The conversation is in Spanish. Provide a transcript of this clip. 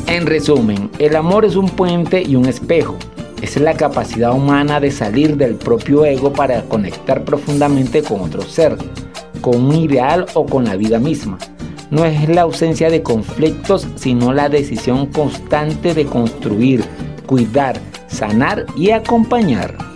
En resumen, el amor es un puente y un espejo. Es la capacidad humana de salir del propio ego para conectar profundamente con otro ser, con un ideal o con la vida misma. No es la ausencia de conflictos, sino la decisión constante de construir, cuidar, sanar y acompañar.